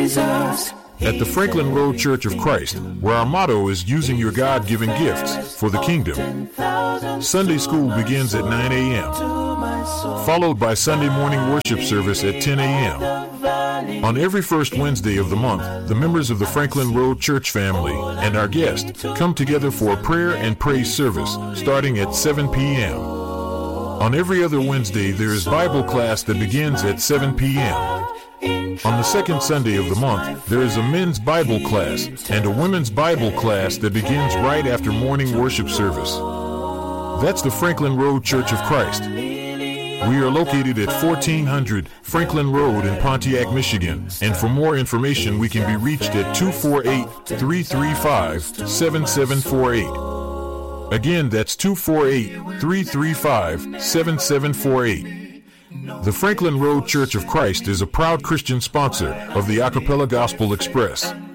Jesus. At the Franklin Road Church of Christ, where our motto is using your God-given gifts for the kingdom. Sunday school begins at 9 a.m., followed by Sunday morning worship service at 10 a.m. On every first Wednesday of the month, the members of the Franklin Road Church family and our guests come together for a prayer and praise service starting at 7 p.m. On every other Wednesday, there is Bible class that begins at 7 p.m. On the second Sunday of the month, there is a men's Bible class and a women's Bible class that begins right after morning worship service. That's the Franklin Road Church of Christ. We are located at 1400 Franklin Road in Pontiac, Michigan, and for more information we can be reached at 248-335-7748. Again, that's 248-335-7748. The Franklin Road Church of Christ is a proud Christian sponsor of the Acapella Gospel Express.